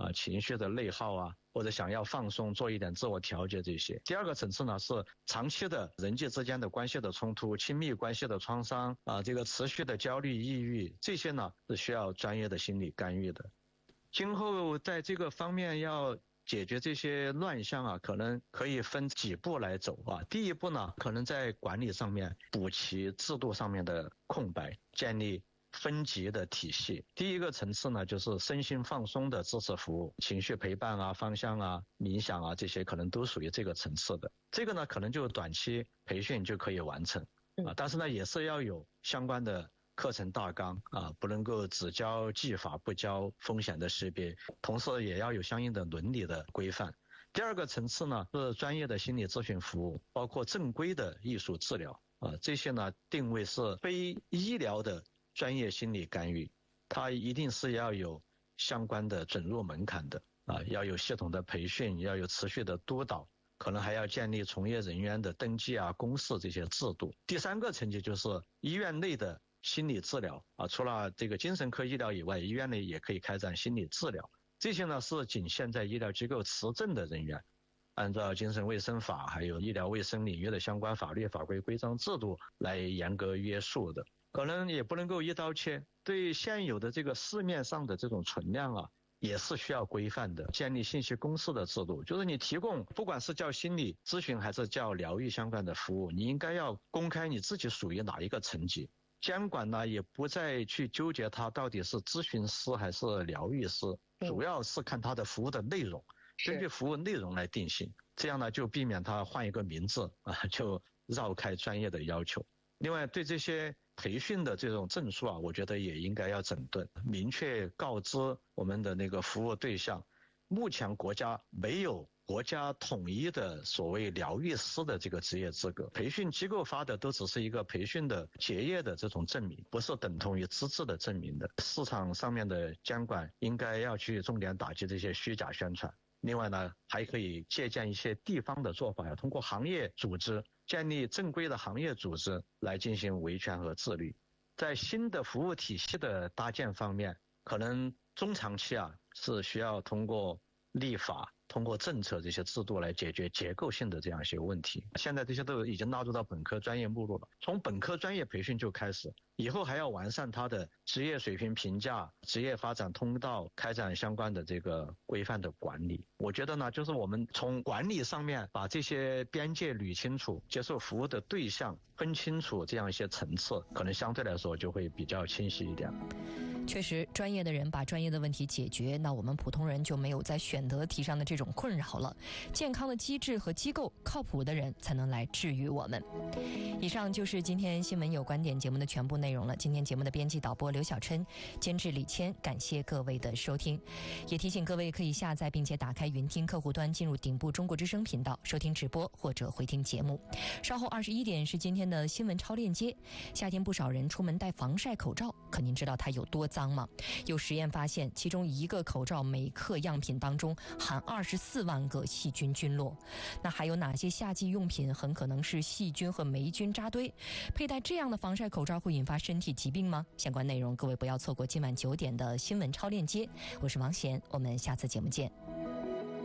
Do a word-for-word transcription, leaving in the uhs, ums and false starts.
啊、情绪的内耗啊，或者想要放松，做一点自我调节这些。第二个层次呢是长期的人际之间的关系的冲突、亲密关系的创伤啊，这个持续的焦虑、抑郁，这些呢是需要专业的心理干预的。今后在这个方面要解决这些乱象啊，可能可以分几步来走啊。第一步呢，可能在管理上面补齐制度上面的空白，建立分级的体系。第一个层次呢，就是身心放松的支持服务，情绪陪伴啊、方向啊、冥想啊，这些可能都属于这个层次的。这个呢，可能就短期培训就可以完成啊，但是呢，也是要有相关的课程大纲啊，不能够只教技法不教风险的识别，同时也要有相应的伦理的规范。第二个层次呢，是专业的心理咨询服务，包括正规的艺术治疗啊，这些呢定位是非医疗的专业心理干预，它一定是要有相关的准入门槛的啊，要有系统的培训，要有持续的督导，可能还要建立从业人员的登记啊、公示这些制度。第三个层级就是医院内的心理治疗啊，除了这个精神科医疗以外，医院内也可以开展心理治疗。这些呢是仅限在医疗机构持证的人员，按照精神卫生法还有医疗卫生领域的相关法律法规规章制度来严格约束的。可能也不能够一刀切，对现有的这个市面上的这种存量啊，也是需要规范的，建立信息公示的制度，就是你提供不管是叫心理咨询还是叫疗愈相关的服务，你应该要公开你自己属于哪一个层级。监管呢也不再去纠结它到底是咨询师还是疗愈师，主要是看它的服务的内容，根据服务内容来定性，这样呢就避免它换一个名字啊，就绕开专业的要求。另外对这些培训的这种证书啊，我觉得也应该要整顿，明确告知我们的那个服务对象，目前国家没有国家统一的所谓疗愈师的这个职业资格，培训机构发的都只是一个培训的结业的这种证明，不是等同于资质的证明的。市场上面的监管应该要去重点打击这些虚假宣传。另外呢，还可以借鉴一些地方的做法，要通过行业组织建立正规的行业组织来进行维权和自律。在新的服务体系的搭建方面，可能中长期啊是需要通过立法、通过政策这些制度来解决结构性的这样一些问题。现在这些都已经纳入到本科专业目录了，从本科专业培训就开始，以后还要完善它的职业水平评价、职业发展通道，开展相关的这个规范的管理。我觉得呢，就是我们从管理上面把这些边界捋清楚，接受服务的对象分清楚，这样一些层次，可能相对来说就会比较清晰一点。 确实，专业的人把专业的问题解决，那我们普通人就没有在选择题上的这种困扰了。健康的机制和机构，靠谱的人才能来治愈我们。以上就是今天新闻有观点节目的全部内容了。今天节目的编辑导播刘小琛，监制李谦，感谢各位的收听。也提醒各位可以下载并且打开云听客户端，进入顶部中国之声频道收听直播或者回听节目。稍后二十一点是今天的新闻超链接。夏天不少人出门戴防晒口罩，可您知道它有多脏吗？有实验发现，其中一个口罩每克样品当中含二十四万个细菌菌落。那还有哪些夏季用品很可能是细菌和霉菌扎堆？佩戴这样的防晒口罩会引发身体疾病吗？相关内容各位不要错过今晚九点的新闻超链接。我是王贤，我们下次节目见。